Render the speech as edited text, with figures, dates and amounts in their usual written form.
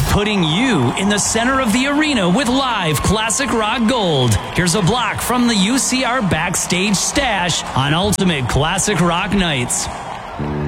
putting you in the center of the arena with live classic rock gold. Here's a block from the UCR Backstage Stash on Ultimate Classic Rock Nights.